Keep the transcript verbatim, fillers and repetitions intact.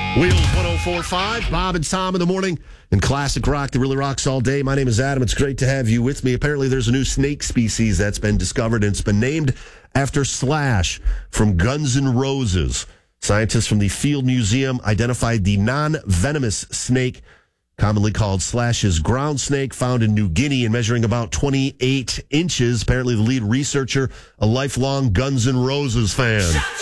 Wheels one oh four point five, Bob and Tom in the morning, and classic rock that really rocks all day. My name is Adam. It's great to have you with me. Apparently, there's a new snake species that's been discovered, and it's been named after Slash from Guns N' Roses. Scientists from the Field Museum identified the non-venomous snake, commonly called Slash's ground snake, found in New Guinea and measuring about twenty-eight inches. Apparently, the lead researcher, a lifelong Guns N' Roses fan.